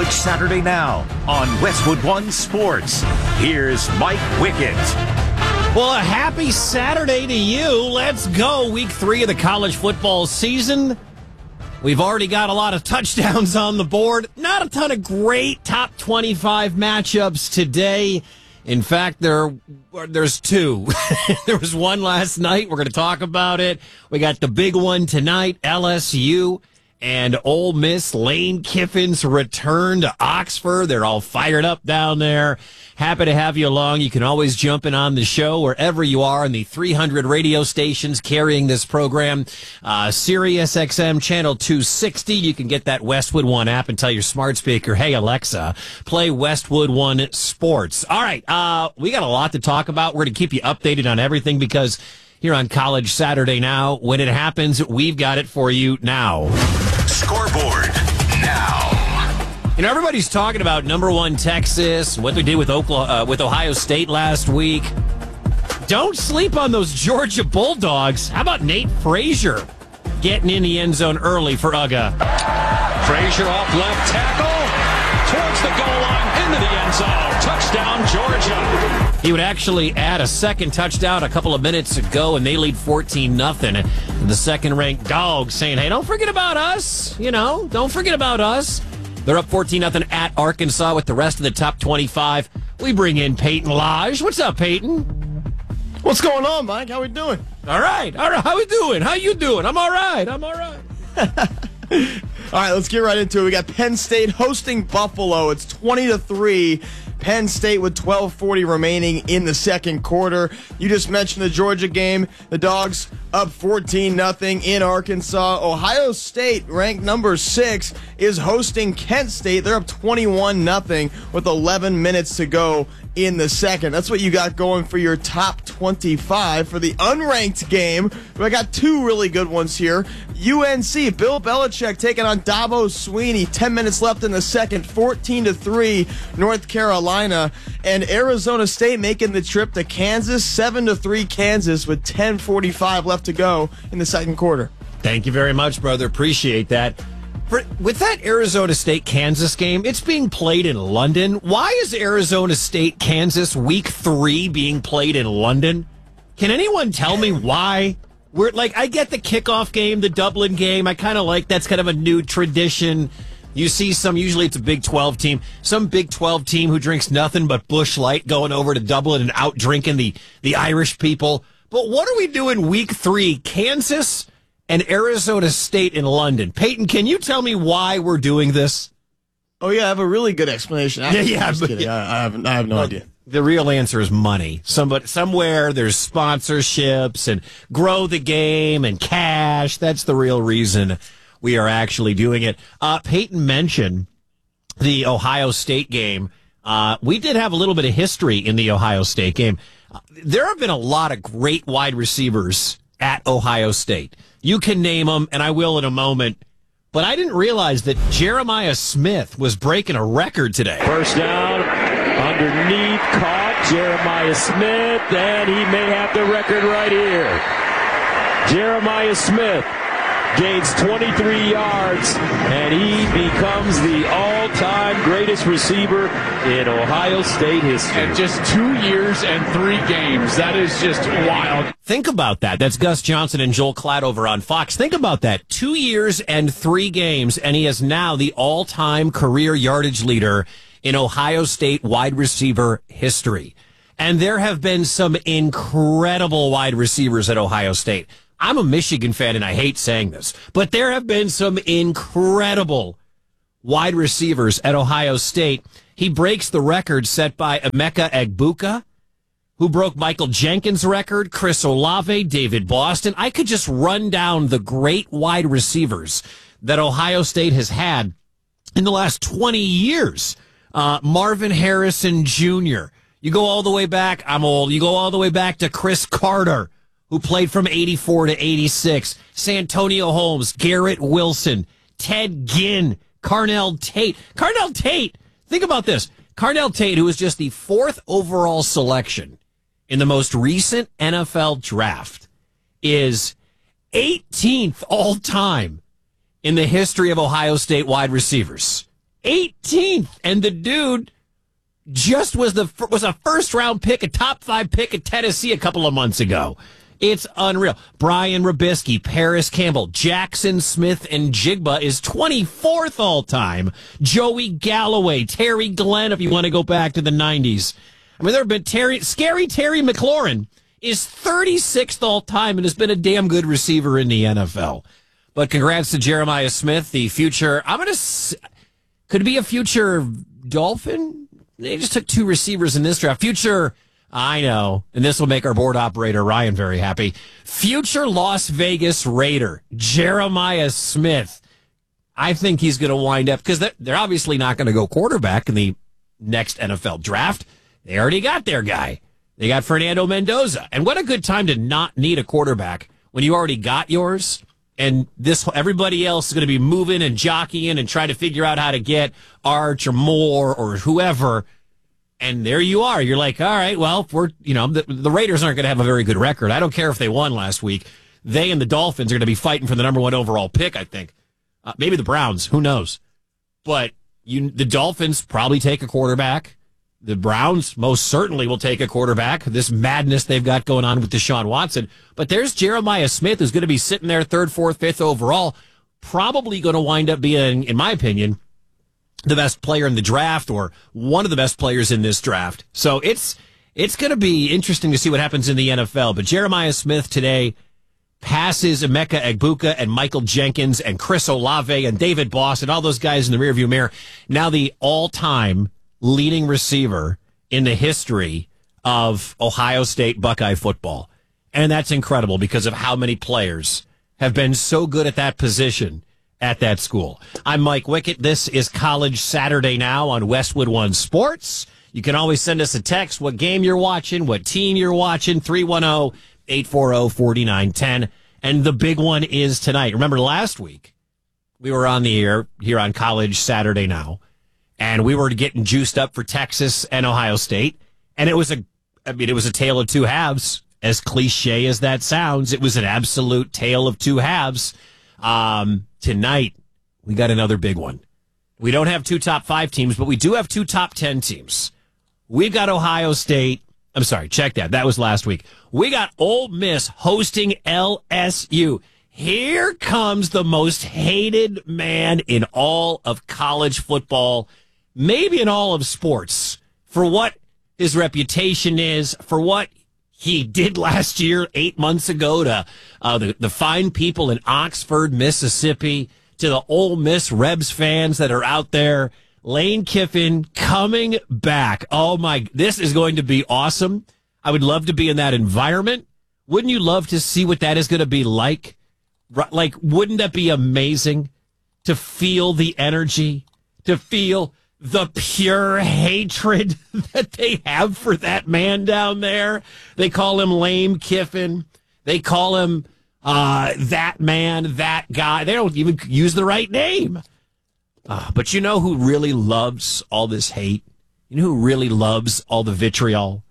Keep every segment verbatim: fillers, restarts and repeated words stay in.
College Saturday Now on Westwood One Sports. Here's Mike Wickett. Well, a happy Saturday to you. Let's go. Week three of the college football season. We've already got a lot of touchdowns on the board. Not a ton of great top twenty-five matchups today. In fact, there there's two. There was one last night. We're going to talk about it. We got the big one tonight, L S U and Ole Miss. Lane Kiffin's return to Oxford. They're all fired up down there. Happy to have you along. You can always jump in on the show wherever you are in the three hundred radio stations carrying this program. Uh, Sirius X M channel two sixty. You can get that Westwood One app and tell your smart speaker, hey, Alexa, play Westwood One Sports. All right. Uh, we got a lot to talk about. We're going to keep you updated on everything because here on College Saturday Now, when it happens, we've got it for you now. Scoreboard now. You know, everybody's talking about number one Texas, what they did with Oklahoma, uh, with Ohio State last week. Don't sleep on those Georgia Bulldogs. How about Nate Frazier getting in the end zone early for U G A? Frazier off left tackle towards the goal line into the end zone. Touchdown, Georgia. He would actually add a second touchdown a couple of minutes ago, and they lead fourteen nothing. The second-ranked Dogs saying, hey, don't forget about us. You know, don't forget about us. They're up fourteen nothing at Arkansas with the rest of the top twenty-five. We bring in Peyton Lodge. What's up, Peyton? What's going on, Mike? How we doing? All right. All right. How we doing? How you doing? I'm all right. I'm all right. All right, let's get right into it. We got Penn State hosting Buffalo. It's twenty to three. Penn State with twelve forty remaining in the second quarter. You just mentioned the Georgia game. The Dogs up fourteen nothing in Arkansas. Ohio State, ranked number six, is hosting Kent State. They're up twenty-one nothing with eleven minutes to go in the second. That's what you got going for your top twenty-five. For the unranked game, I got two really good ones here. U N C, Bill Belichick taking on Dabo Swinney. ten minutes left in the second, fourteen to three, North Carolina. And Arizona State making the trip to Kansas, seven to three Kansas with ten forty-five left to go in the second quarter. Thank you very much, brother. Appreciate that. For, with that Arizona State-Kansas game, it's being played in London. Why is Arizona State-Kansas week three being played in London? Can anyone tell me why? We're like, I get the kickoff game, the Dublin game. I kind of like that's kind of a new tradition. You see some, usually it's a Big twelve team, some Big twelve team who drinks nothing but Busch Light going over to Dublin and out drinking the, the Irish people. But what are we doing week three? Kansas and Arizona State in London. Peyton, can you tell me why we're doing this? Oh, yeah, I have a really good explanation. Yeah, yeah. I'm just kidding. Yeah. I, I, have, I have no well, idea. The real answer is money. Somebody, somewhere there's sponsorships and grow the game and cash. That's the real reason we are actually doing it. Uh, Peyton mentioned the Ohio State game. Uh, we did have a little bit of history in the Ohio State game. Uh, there have been a lot of great wide receivers at Ohio State. You can name them, and I will in a moment. But I didn't realize that Jeremiah Smith was breaking a record today. First down, underneath, caught Jeremiah Smith, and he may have the record right here. Jeremiah Smith gains twenty-three yards, and he becomes the all-time greatest receiver in Ohio State history. And just two years and three games. That is just wild. Think about that. That's Gus Johnson and Joel Klatt over on Fox. Think about that. Two years and three games, and he is now the all-time career yardage leader in Ohio State wide receiver history. And there have been some incredible wide receivers at Ohio State. I'm a Michigan fan, and I hate saying this, but there have been some incredible wide receivers at Ohio State. He breaks the record set by Emeka Egbuka, who broke Michael Jenkins' record, Chris Olave, David Boston. I could just run down the great wide receivers that Ohio State has had in the last twenty years. Uh, Marvin Harrison Junior You go all the way back. I'm old. You go all the way back to Chris Carter, who played from eighty-four to eighty-six, Santonio Holmes, Garrett Wilson, Ted Ginn, Carnell Tate. Carnell Tate, think about this. Carnell Tate, who was just the fourth overall selection in the most recent N F L draft, is eighteenth all-time in the history of Ohio State wide receivers. eighteenth, and the dude just was the was a first round pick, a top five pick at Tennessee a couple of months ago. It's unreal. Brian Robisky, Paris Campbell, Jackson Smith, and Jigba is twenty-fourth all time. Joey Galloway, Terry Glenn, if you want to go back to the nineties. I mean, there have been Terry, scary Terry McLaurin is thirty-sixth all time and has been a damn good receiver in the N F L. But congrats to Jeremiah Smith, the future. I'm going to. Could it be a future Dolphin? They just took two receivers in this draft. Future. I know, and this will make our board operator, Ryan, very happy. Future Las Vegas Raider, Jeremiah Smith. I think he's going to wind up, because they're obviously not going to go quarterback in the next N F L draft. They already got their guy. They got Fernando Mendoza. And what a good time to not need a quarterback when you already got yours. And this everybody else is going to be moving and jockeying and trying to figure out how to get Arch or Moore or whoever. And there you are. You're like, all right, well, we're, you know, the, the Raiders aren't going to have a very good record. I don't care if they won last week. They and the Dolphins are going to be fighting for the number one overall pick, I think. Uh, maybe the Browns. Who knows? But you, the Dolphins probably take a quarterback. The Browns most certainly will take a quarterback. This madness they've got going on with Deshaun Watson. But there's Jeremiah Smith, who's going to be sitting there third, fourth, fifth overall. Probably going to wind up being, in my opinion, the best player in the draft, or one of the best players in this draft. So it's it's going to be interesting to see what happens in the N F L. But Jeremiah Smith today passes Emeka Egbuka and Michael Jenkins and Chris Olave and David Boss and all those guys in the rearview mirror. Now the all-time leading receiver in the history of Ohio State Buckeye football. And that's incredible because of how many players have been so good at that position at that school. I'm Mike Wickett. This is College Saturday Now on Westwood One Sports. You can always send us a text, what game you're watching, what team you're watching, three one zero, eight four zero, four nine one zero. And the big one is tonight. Remember last week, we were on the air here on College Saturday Now, and we were getting juiced up for Texas and Ohio State. And it was a, I mean, it was a tale of two halves. As cliche as that sounds, it was an absolute tale of two halves. Um, tonight, we got another big one. We don't have two top five teams, but we do have two top ten teams. We've got Ohio State. I'm sorry, check that. That was last week. We got Ole Miss hosting L S U. Here comes the most hated man in all of college football, maybe in all of sports, for what his reputation is, for what he did last year, eight months ago, to uh, the, the fine people in Oxford, Mississippi, to the Ole Miss Rebs fans that are out there. Lane Kiffin coming back. Oh, my, this is going to be awesome. I would love to be in that environment. Wouldn't you love to see what that is going to be like? Like, wouldn't that be amazing to feel the energy, to feel the pure hatred that they have for that man down there? They call him Lame Kiffin. They call him uh, that man, that guy. They don't even use the right name. Uh, but you know who really loves all this hate? You know who really loves all the vitriol?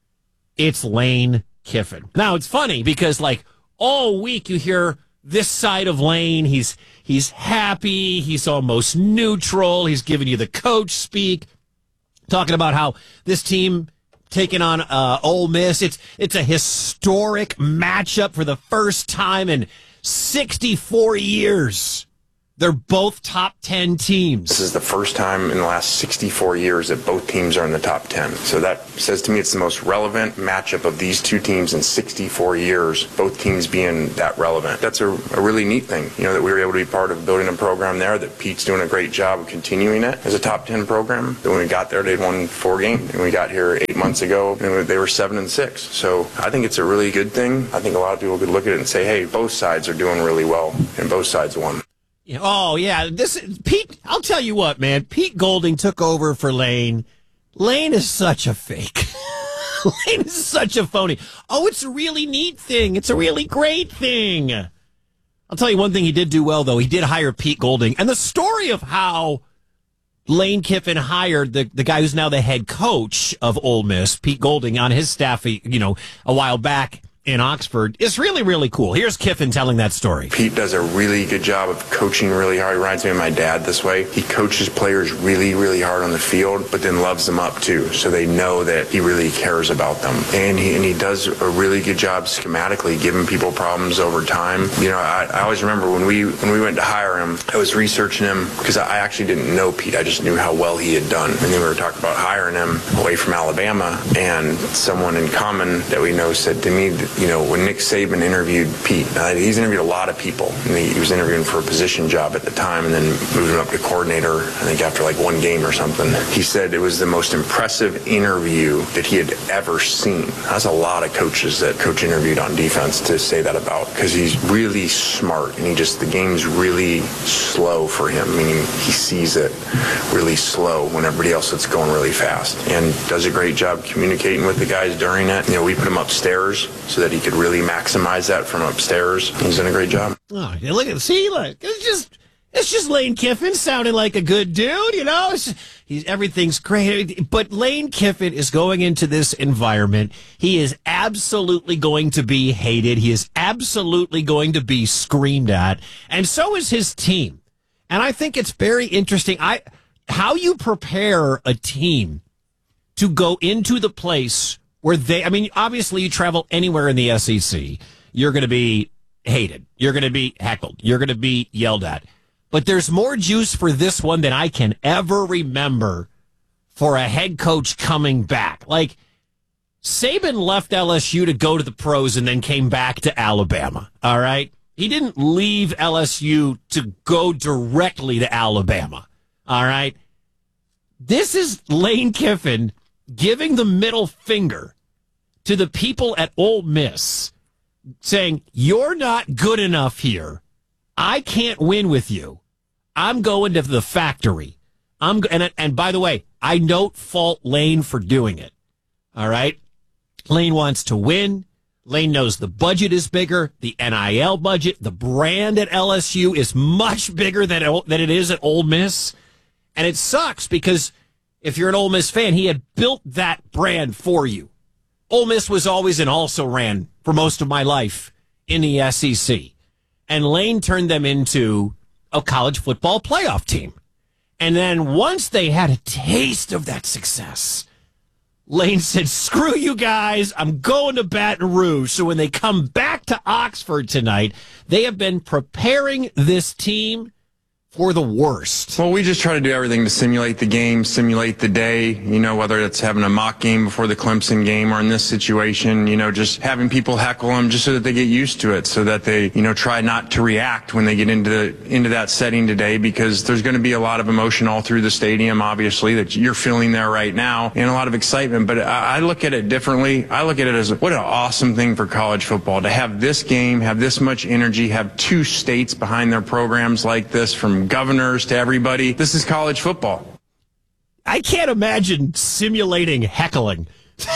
It's Lane Kiffin. Now, it's funny because, like, all week you hear this side of Lane. He's he's happy. He's almost neutral. He's giving you the coach speak, talking about how this team taking on uh, Ole Miss. It's it's a historic matchup for the first time in sixty-four years. They're both top ten teams. This is the first time in the last sixty-four years that both teams are in the top ten. So that says to me it's the most relevant matchup of these two teams in sixty-four years, both teams being that relevant. That's a, a really neat thing, you know, that we were able to be part of building a program there, that Pete's doing a great job of continuing it as a top ten program. That when we got there, they'd won four games. And we got here eight months ago, and they were seven and six. So I think it's a really good thing. I think a lot of people could look at it and say, hey, both sides are doing really well, and both sides won. Oh, yeah. This Pete, I'll tell you what, man. Pete Golding took over for Lane. Lane is such a fake. Lane is such a phony. Oh, it's a really neat thing. It's a really great thing. I'll tell you one thing he did do well, though. He did hire Pete Golding. And the story of how Lane Kiffin hired the, the guy who's now the head coach of Ole Miss, Pete Golding, on his staff, you know, a while back, in Oxford is really, really cool. Here's Kiffin telling that story. Pete does a really good job of coaching really hard. He reminds me of my dad this way. He coaches players really, really hard on the field, but then loves them up too, so they know that he really cares about them. And he and he does a really good job schematically giving people problems over time. You know, I, I always remember when we when we went to hire him, I was researching him because I actually didn't know Pete. I just knew how well he had done. And then we were talking about hiring him away from Alabama, and someone in common that we know said to me that, you know, when Nick Saban interviewed Pete, uh, he's interviewed a lot of people. And he, he was interviewing for a position job at the time and then moved him up to coordinator, I think after like one game or something. He said it was the most impressive interview that he had ever seen. That's a lot of coaches that coach interviewed on defense to say that about, because he's really smart and he just, the game's really slow for him, meaning he sees it really slow when everybody else is going really fast, and does a great job communicating with the guys during it. You know, we put him upstairs so that he could really maximize that from upstairs. He's done a great job. Oh, look at see, look, it's just it's just Lane Kiffin sounding like a good dude, you know. It's, he's everything's great, but Lane Kiffin is going into this environment. He is absolutely going to be hated. He is absolutely going to be screamed at, and so is his team. And I think it's very interesting. I how you prepare a team to go into the place where they, I mean, obviously you travel anywhere in the S E C, you're going to be hated. You're going to be heckled. You're going to be yelled at. But there's more juice for this one than I can ever remember for a head coach coming back. Like, Saban left L S U to go to the pros and then came back to Alabama. All right? He didn't leave L S U to go directly to Alabama. All right? This is Lane Kiffin giving the middle finger to the people at Ole Miss, saying, you're not good enough here. I can't win with you. I'm going to the factory. I'm and and by the way, I don't fault Lane for doing it. All right? Lane wants to win. Lane knows the budget is bigger, the N I L budget, the brand at L S U is much bigger than than it is at Ole Miss. And it sucks because if you're an Ole Miss fan, he had built that brand for you. Ole Miss was always and also ran for most of my life in the S E C. And Lane turned them into a college football playoff team. And then once they had a taste of that success, Lane said, screw you guys, I'm going to Baton Rouge. So when they come back to Oxford tonight, they have been preparing this team for the worst. Well, we just try to do everything to simulate the game, simulate the day, you know, whether it's having a mock game before the Clemson game or in this situation, you know, just having people heckle them just so that they get used to it, so that they, you know, try not to react when they get into the, into that setting today, because there's going to be a lot of emotion all through the stadium, obviously, that you're feeling there right now, and a lot of excitement. But I, I look at it differently. I look at it as what an awesome thing for college football to have this game, have this much energy, have two states behind their programs like this, from governors to everybody. This is college football. I can't imagine simulating heckling.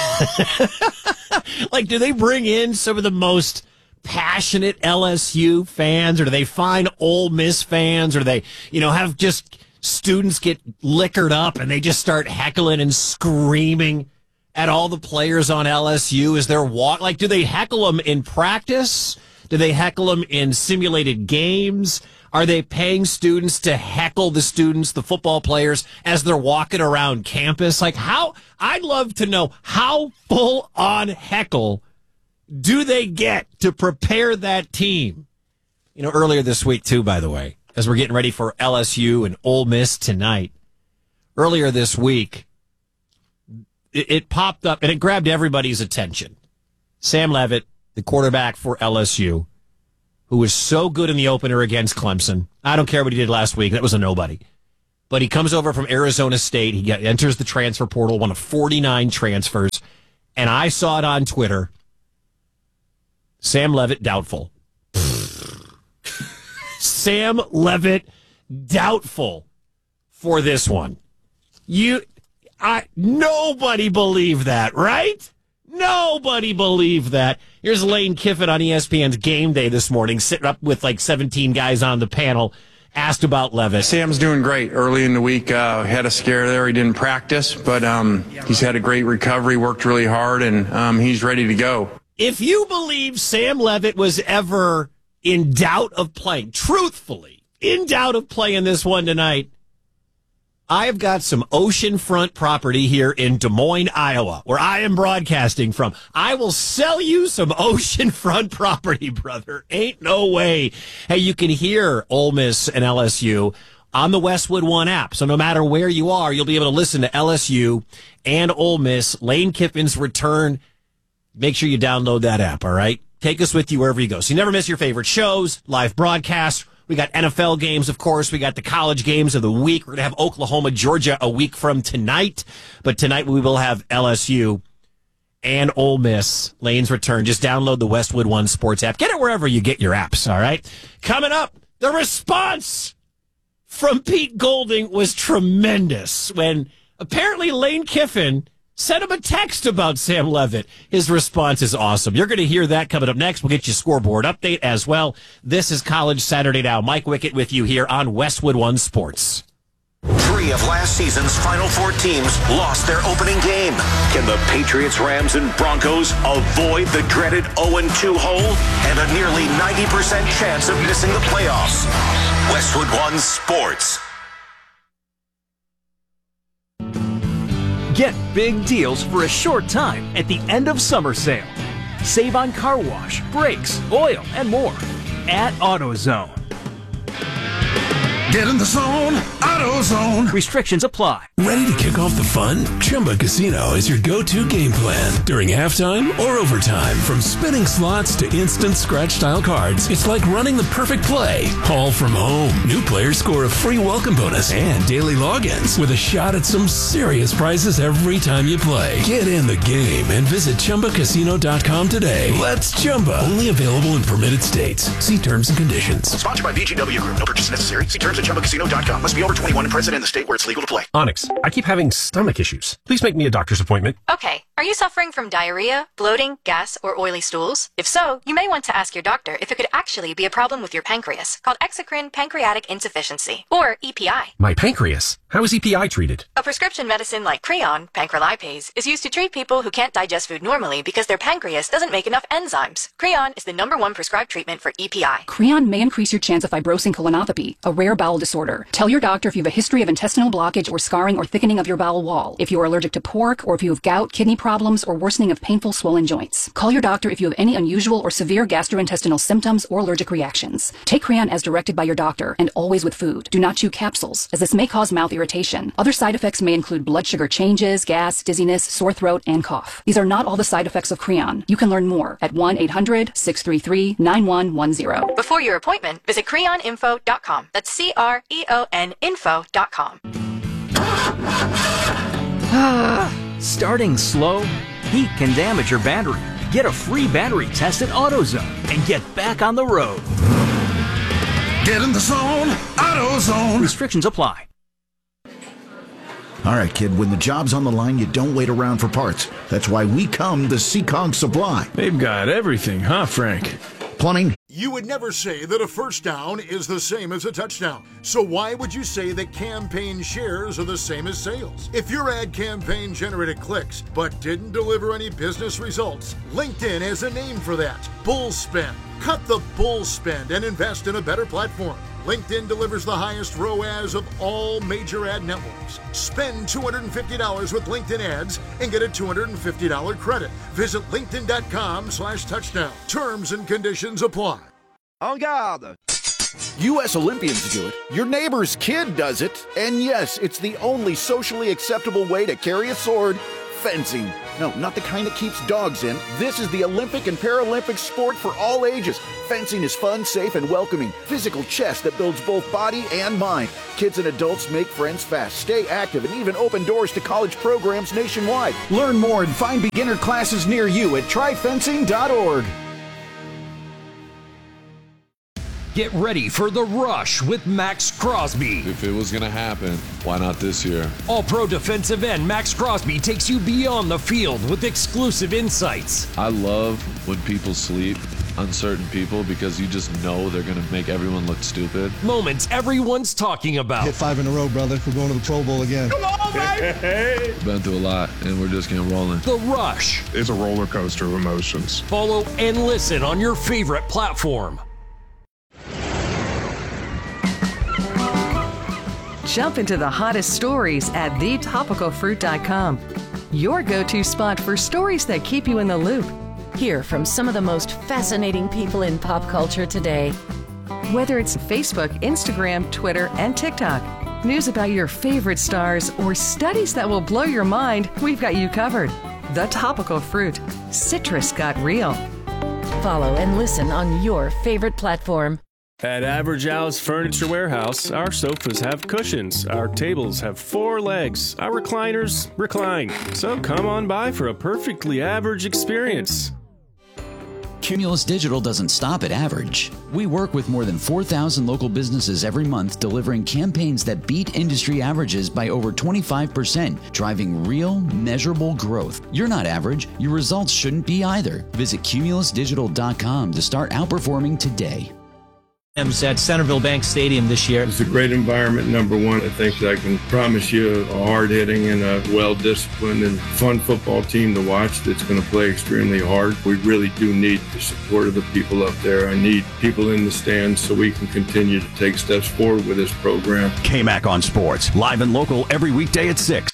Like, do they bring in some of the most passionate L S U fans, or do they find Ole Miss fans, or do they, you know, have just students get liquored up and they just start heckling and screaming at all the players on L S U as they're walk? Like, do they heckle them in practice? Do they heckle them in simulated games? Are they paying students to heckle the students, the football players, as they're walking around campus? Like, how, I'd love to know how full on heckle do they get to prepare that team? You know, earlier this week, too, by the way, as we're getting ready for L S U and Ole Miss tonight, earlier this week, it, it popped up and it grabbed everybody's attention. Sam Leavitt, the quarterback for L S U, who was so good in the opener against Clemson. I don't care what he did last week. That was a nobody. But he comes over from Arizona State. He get, enters the transfer portal, one of forty-nine transfers. And I saw it on Twitter. Sam Leavitt, doubtful. Sam Leavitt, doubtful for this one. You, I, nobody believed that, right? Nobody believed that. Here's Lane Kiffin on E S P N's Game Day this morning, sitting up with like seventeen guys on the panel, asked about Leavitt. Sam's doing great. Early in the week, uh, had a scare there. He didn't practice, but um, he's had a great recovery, worked really hard, and um, he's ready to go. If you believe Sam Levitt was ever in doubt of playing, truthfully, in doubt of playing this one tonight, I've got some oceanfront property here in Des Moines, Iowa, where I am broadcasting from. I will sell you some oceanfront property, brother. Ain't no way. Hey, you can hear Ole Miss and L S U on the Westwood One app. So no matter where you are, you'll be able to listen to L S U and Ole Miss. Lane Kiffin's return. Make sure you download that app, all right? Take us with you wherever you go. So you never miss your favorite shows, live broadcasts. We got N F L games, of course. We got the college games of the week. We're going to have Oklahoma, Georgia a week from tonight. But tonight we will have L S U and Ole Miss. Lane's return. Just download the Westwood One Sports app. Get it wherever you get your apps, all right? Coming up, the response from Pete Golding was tremendous when apparently Lane Kiffin sent him a text about Sam Levitt. His response is awesome. You're going to hear that coming up next. We'll get you a scoreboard update as well. This is College Saturday Now. Mike Wickett with you here on Westwood One Sports. Three of last season's Final Four teams lost their opening game. Can the Patriots, Rams, and Broncos avoid the dreaded oh and two hole and a nearly ninety percent chance of missing the playoffs? Westwood One Sports. Get big deals for a short time at the end of summer sale. Save on car wash, brakes, oil, and more at AutoZone. Get in the zone, AutoZone. Restrictions apply. Ready to kick off the fun? Chumba Casino is your go-to game plan during halftime or overtime. From spinning slots to instant scratch-style cards, it's like running the perfect play, all from home. New players score a free welcome bonus and daily logins with a shot at some serious prizes every time you play. Get in the game and visit Chumba Casino dot com today. Let's Chumba. Only available in permitted states. See terms and conditions. Sponsored by V G W Group. No purchase necessary. See terms at Chumba Casino dot com. Must be over twenty-one and present in the state where it's legal to play. Onyx, I keep having stomach issues. Please make me a doctor's appointment. Okay. Are you suffering from diarrhea, bloating, gas, or oily stools? If so, you may want to ask your doctor if it could actually be a problem with your pancreas, called exocrine pancreatic insufficiency, or E P I. My pancreas? How is E P I treated? A prescription medicine like Creon, pancrelipase, is used to treat people who can't digest food normally because their pancreas doesn't make enough enzymes. Creon is the number one prescribed treatment for E P I. Creon may increase your chance of fibrosing colonopathy, a rare bowel disorder. Tell your doctor if you have a history of intestinal blockage or scarring or thickening of your bowel wall, if you are allergic to pork, or if you have gout, kidney problems, or worsening of painful swollen joints. Call your doctor if you have any unusual or severe gastrointestinal symptoms or allergic reactions. Take Creon as directed by your doctor, and always with food. Do not chew capsules, as this may cause mouth irritation. Other side effects may include blood sugar changes, gas, dizziness, sore throat, and cough. These are not all the side effects of Creon. You can learn more at one eight hundred, six three three, nine one one zero. Before your appointment, visit creon info dot com. That's C R E O N info dot com. Starting slow? Heat can damage your battery. Get a free battery test at AutoZone and get back on the road. Get in the zone, AutoZone. Restrictions apply. All right, kid, when the job's on the line, you don't wait around for parts. That's why we come to Seekonk Supply. They've got everything, huh, Frank? Plumbing. You would never say that a first down is the same as a touchdown. So why would you say that campaign shares are the same as sales? If your ad campaign generated clicks but didn't deliver any business results, LinkedIn has a name for that. Bull spend. Cut the bull spend and invest in a better platform. LinkedIn delivers the highest R O A S of all major ad networks. Spend two hundred fifty dollars with LinkedIn ads and get a two hundred fifty dollars credit. Visit linkedin.com slash touchdown. Terms and conditions apply. En garde! U S Olympians do it, your neighbor's kid does it, and yes, it's the only socially acceptable way to carry a sword. Fencing. No, not the kind that keeps dogs in. This is the Olympic and Paralympic sport for all ages. Fencing is fun, safe, and welcoming. Physical chess that builds both body and mind. Kids and adults make friends fast, stay active, and even open doors to college programs nationwide. Learn more and find beginner classes near you at try fencing dot org. Get ready for the rush with Max Crosby. If it was going to happen, why not this year? All-pro defensive end Max Crosby takes you beyond the field with exclusive insights. I love when people sleep on certain people because you just know they're going to make everyone look stupid. Moments everyone's talking about. Hit five in a row, brother. We're going to the Pro Bowl again. Come on! Been through a lot, and we're just getting rolling. The Rush. It's a roller coaster of emotions. Follow and listen on your favorite platform. Jump into the hottest stories at the topical fruit dot com. Your go-to spot for stories that keep you in the loop. Hear from some of the most fascinating people in pop culture today. Whether it's Facebook, Instagram, Twitter, and TikTok, news about your favorite stars, or studies that will blow your mind, we've got you covered. The Topical Fruit. Citrus got real. Follow and listen on your favorite platform. At Average Al's Furniture Warehouse, our sofas have cushions, our tables have four legs, our recliners recline. So come on by for a perfectly average experience. Cumulus Digital doesn't stop at average. We work with more than four thousand local businesses every month, delivering campaigns that beat industry averages by over twenty-five percent, driving real, measurable growth. You're not average. Your results shouldn't be either. Visit cumulus digital dot com to start outperforming today. At Centerville Bank Stadium this year. It's a great environment, number one. I think I can promise you a hard-hitting and a well-disciplined and fun football team to watch that's going to play extremely hard. We really do need the support of the people up there. I need people in the stands so we can continue to take steps forward with this program. K M A C on Sports, live and local every weekday at six.